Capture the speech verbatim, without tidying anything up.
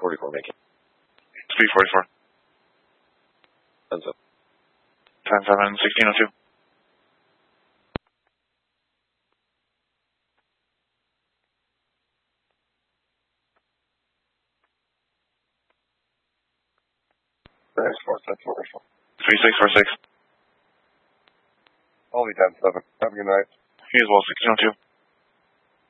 forty-four making. Speed forty-four. Heads up. ten seven, sixteen oh two. Thanks, four, ten forty-four. three six four six. Only ten seven. Have a good night. You as well, sixteen oh two.